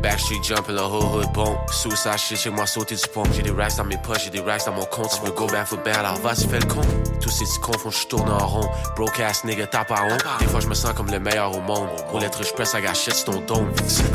Backstreet jumping, le hood bon. Suicide shit, chez moi sauter du pont. J'ai des racks dans mes poches, j'ai des racks dans mon compte. Tu veux go back for bad, alors vas-y fais le con. Tous ces petits cons font que je tourne en rond. Broke ass nigga tape à honte. Des fois je me sens comme le meilleur au monde. Pour l'être je presse, I got shit sur ton dôme.